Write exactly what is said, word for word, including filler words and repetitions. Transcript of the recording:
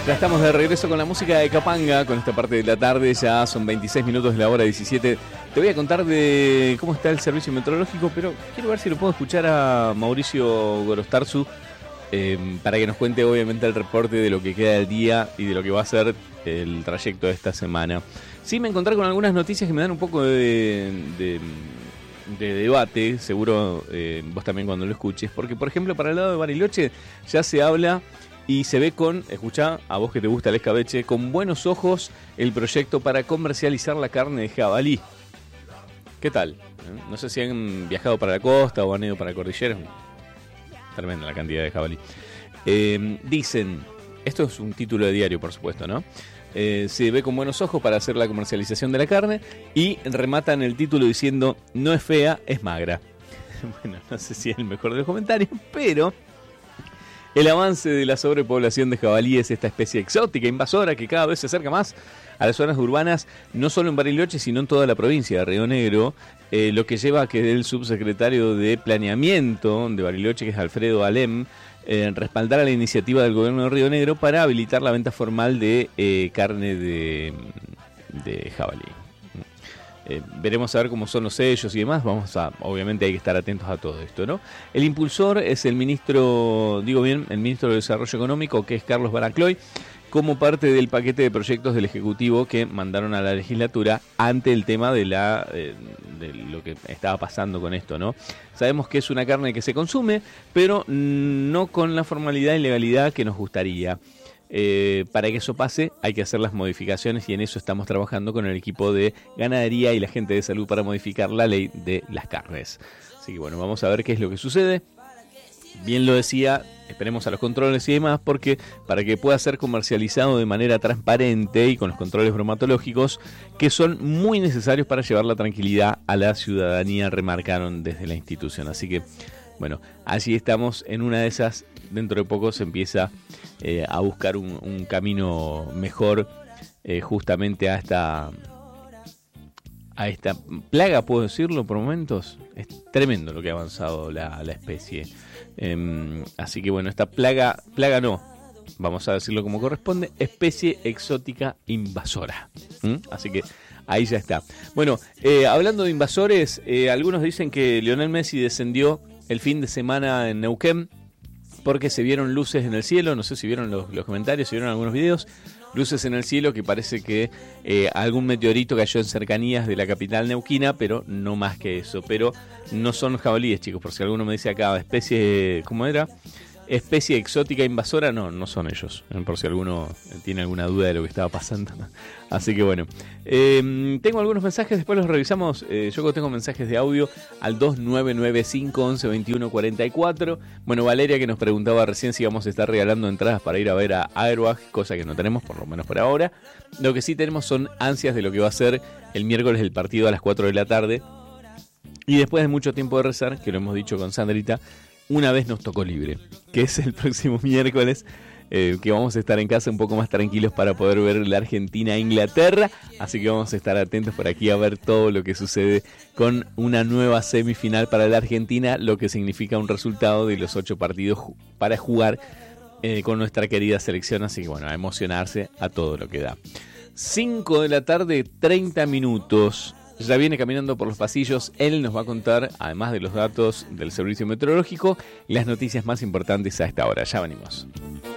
Ya estamos de regreso con la música de Capanga, con esta parte de la tarde, ya son veintiséis minutos de la hora diecisiete. Te voy a contar de cómo está el servicio meteorológico, pero quiero ver si lo puedo escuchar a Mauricio Gorostarzu eh, para que nos cuente obviamente el reporte de lo que queda del día y de lo que va a ser el trayecto de esta semana. Sí, me encontré con algunas noticias que me dan un poco de, de, de debate, seguro eh, vos también cuando lo escuches, porque por ejemplo para el lado de Bariloche ya se habla y se ve con, escuchá, a vos que te gusta el escabeche, con buenos ojos el proyecto para comercializar la carne de jabalí. ¿Qué tal? No sé si han viajado para la costa o han ido para la cordillera. Tremenda la cantidad de jabalí. Eh, dicen, esto es un título de diario, por supuesto, ¿no? Eh, se ve con buenos ojos para hacer la comercialización de la carne y rematan el título diciendo, no es fea, es magra. Bueno, no sé si es el mejor de los comentarios, pero el avance de la sobrepoblación de jabalíes, esta especie exótica, invasora, que cada vez se acerca más a las zonas urbanas, no solo en Bariloche, sino en toda la provincia de Río Negro, eh, lo que lleva a que el subsecretario de Planeamiento de Bariloche, que es Alfredo Alem, eh, respaldara la iniciativa del gobierno de Río Negro para habilitar la venta formal de eh, carne de, de jabalí. Eh, veremos a ver cómo son los sellos y demás. Vamos a, obviamente hay que estar atentos a todo esto, ¿no? El impulsor es el ministro, digo bien, el ministro de Desarrollo Económico, que es Carlos Baracloy, como parte del paquete de proyectos del Ejecutivo que mandaron a la legislatura ante el tema de la eh, de lo que estaba pasando con esto, ¿no? Sabemos que es una carne que se consume, pero no con la formalidad y legalidad que nos gustaría. Eh, para que eso pase hay que hacer las modificaciones y en eso estamos trabajando con el equipo de ganadería y la gente de salud para modificar la ley de las carnes. Así que bueno, vamos a ver qué es lo que sucede. Bien lo decía, esperemos a los controles y demás, porque para que pueda ser comercializado de manera transparente y con los controles bromatológicos que son muy necesarios para llevar la tranquilidad a la ciudadanía, remarcaron desde la institución. Así que bueno, allí estamos en una de esas. Dentro de poco se empieza eh, a buscar un, un camino mejor eh, justamente a esta a esta plaga, puedo decirlo por momentos. Es tremendo lo que ha avanzado la, la especie. Eh, así que bueno, esta plaga, plaga no, vamos a decirlo como corresponde, especie exótica invasora. ¿Mm? Así que ahí ya está. Bueno, eh, hablando de invasores, eh, algunos dicen que Lionel Messi descendió el fin de semana en Neuquén porque se vieron luces en el cielo. No sé si vieron los, los comentarios, si vieron algunos videos. Luces en el cielo que parece que eh, algún meteorito cayó en cercanías de la capital neuquina, pero no más que eso. Pero no son jabalíes, chicos, por si alguno me dice acá, especie, ¿cómo era? Especie exótica invasora, no, no son ellos, por si alguno tiene alguna duda de lo que estaba pasando. Así que bueno, eh, tengo algunos mensajes, después los revisamos. eh, Yo tengo mensajes de audio al dos nueve nueve cinco once veintiuno cuarenta y cuatro. Bueno, Valeria, que nos preguntaba recién si íbamos a estar regalando entradas para ir a ver a Airbag, cosa que no tenemos, por lo menos por ahora. Lo que sí tenemos son ansias de lo que va a ser el miércoles el partido a las cuatro de la tarde. Y después de mucho tiempo de rezar, que lo hemos dicho con Sandrita, una vez nos tocó libre, que es el próximo miércoles, eh, que vamos a estar en casa un poco más tranquilos para poder ver la Argentina-Inglaterra, así que vamos a estar atentos por aquí a ver todo lo que sucede con una nueva semifinal para la Argentina, lo que significa un resultado de los ocho partidos para jugar eh, con nuestra querida selección, así que bueno, a emocionarse a todo lo que da. cinco de la tarde, treinta minutos. Ya viene caminando por los pasillos, él nos va a contar, además de los datos del servicio meteorológico, las noticias más importantes a esta hora. Ya venimos.